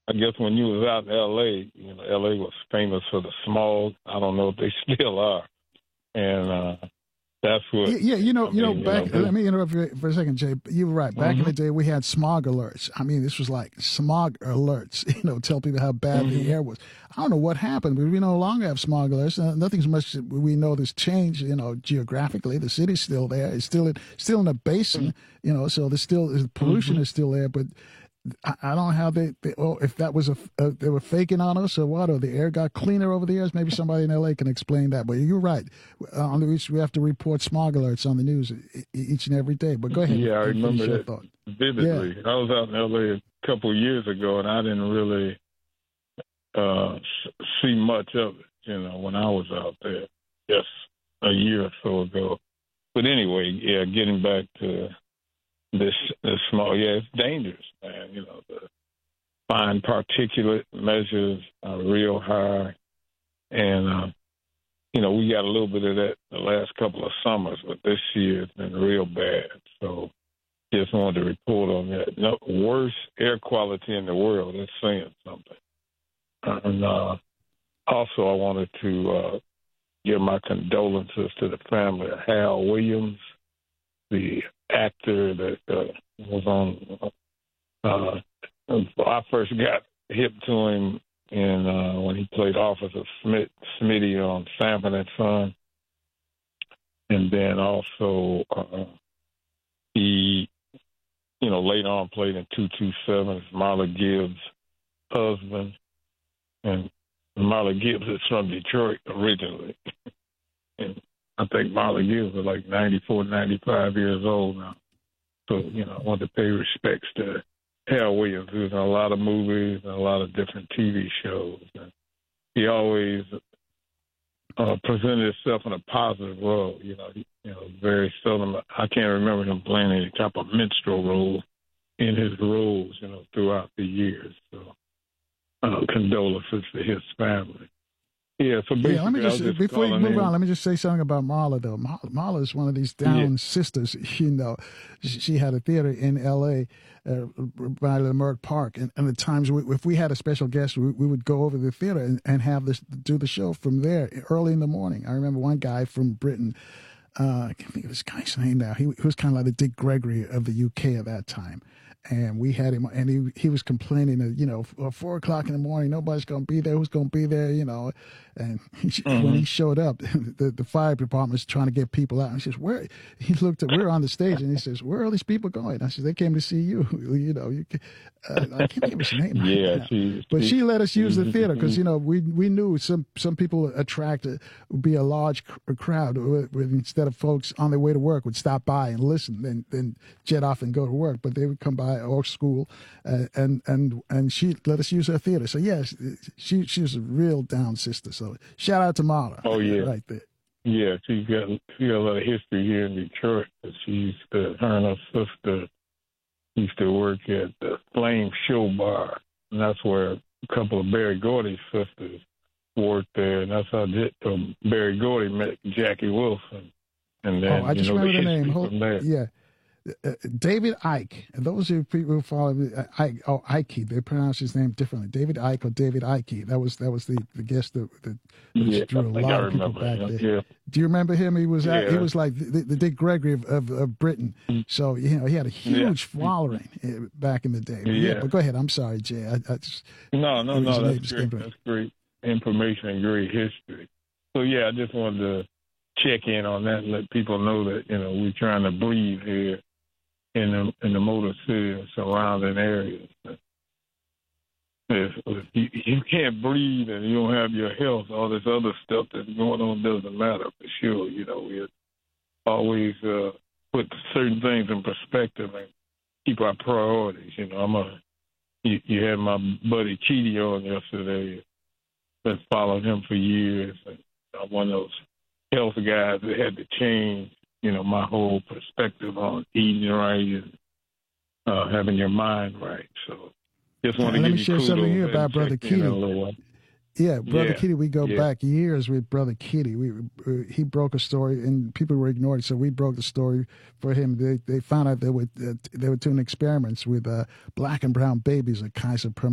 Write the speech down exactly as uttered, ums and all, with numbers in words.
I guess when you was out in L A, you know, L A was famous for the smog. I don't know if they still are, and uh, that's what. Yeah, yeah, you know, I you know, mean, you back. know. This, Let me interrupt you for a second, Jay. You were right. Back in mm-hmm, the day, we had smog alerts. I mean, this was like smog alerts. You know, tell people how bad mm-hmm, the air was. I don't know what happened, but we no longer have smog alerts. Uh, nothing's much. We know there's change. You know, geographically, the city's still there. It's still in, still in a basin. You know, so there's still pollution mm-hmm. is still there, but. I, I don't know how they, they. Oh, if that was a, a, they were faking on us or what, or the air got cleaner over the years. Maybe somebody in L A can explain that. But you're right. Uh, on the we we have to report smog alerts on the news e- each and every day. But go ahead. Yeah, I and finish remember your that thought. vividly. Yeah. I was out in L A a couple of years ago, and I didn't really uh, s- see much of it. You know, when I was out there, just a year or so ago. But anyway, yeah, getting back to this, this small, yeah, it's dangerous, man. You know, the fine particulate measures are real high, and uh, you know, we got a little bit of that the last couple of summers, but this year it's been real bad. So just wanted to report on that. No, worst air quality in the world. That's saying something. And uh, also, I wanted to uh, give my condolences to the family of Hal Williams, the actor that uh, was on. Uh, I first got hip to him in uh, when he played Officer Smith, Smitty on Sanford and Son, and then also uh, he, you know, later on played in two two seven as Marla Gibbs' husband, and Marla Gibbs is from Detroit originally, and I think Marla Gibbs is like ninety-four, ninety-five years old now. So, you know, I want to pay respects to Hal Williams, who's in a lot of movies and a lot of different T V shows. And he always uh, presented himself in a positive role. You know, he, you know, very seldom. I can't remember him playing any type of minstrel role in his roles, you know, throughout the years. So, uh, condolences to his family. Yeah, so basically, Yeah, let me I was just, just before you calling move in. on, let me just say something about Marla, though. Marla, Marla is one of these down Yeah. sisters, you know. She, she had a theater in L A uh, by Leimert Park, and, and at times, we, if we had a special guest, we, we would go over to the theater and, and have this do the show from there early in the morning. I remember one guy from Britain, uh, I can't think of this guy's name now. He, he was kind of like the Dick Gregory of the U K at that time. And we had him, and he he was complaining that, you know, f- four o'clock in the morning, nobody's going to be there. Who's going to be there, you know? And he, Mm-hmm. when he showed up, the, the fire department was trying to get people out. And he says, where? He looked at, we were on the stage, and he says, where are these people going? I said, they came to see you. You know, you can, uh, I can't think of his name right Yeah, now. she, But she, she let us use the theater because, she, you know, we we knew some some people attracted would be a large cr- crowd with, with, instead of folks on their way to work would stop by and listen, then then jet off and go to work. But they would come by or school, uh, and and and she let us use her theater. So yes, she she's a real down sister. So shout out to Marla. Oh, yeah. Right there. Yeah, she's got, she got a lot of history here in Detroit. She used to, her and her sister used to work at the Flame Show Bar, and that's where a couple of Barry Gordy's sisters worked there, and that's how J- um, Barry Gordy met Jackie Wilson. And then, Oh, I just you know, the remember the history name. Hold, from there. yeah. Uh, David Icke. And those are people who follow me, uh, Ike. Oh, Ike. They pronounce his name differently. David Icke or David Icke. That was that was the, the guest that, that, that Yeah, drew I a think lot I of people remember back him. there. Yeah. Do you remember him? He was at, he Yeah. was like the, the Dick Gregory of, of, of Britain. So you know he had a huge Yeah. following uh, back in the day. But yeah. Yeah. But go ahead. I'm sorry, Jay. I, I just No, no, his no, name that's just great. came to me. That's great information and great history. So, yeah, I just wanted to check in on that and let people know that, you know, we're trying to breathe here in the in the Motor City and surrounding areas. If, if you, you can't breathe and you don't have your health, all this other stuff that's going on doesn't matter for sure. You know, we always uh, put certain things in perspective and keep our priorities. You know, I'm a you, you had my buddy Chidi on yesterday. Been following him for years. And I'm one of those health guys that had to change, you know, my whole perspective on eating right and uh, having your mind right. So just want Uh, to let give me you share kudos something here and about Brother check in a Keating. little while. Yeah, Brother Yeah, Kitty, we go yeah. back years with Brother Kitty. We uh, he broke a story and people were ignored, so we broke the story for him. They they found out they were uh, they were doing experiments with uh, black and brown babies at Kaiser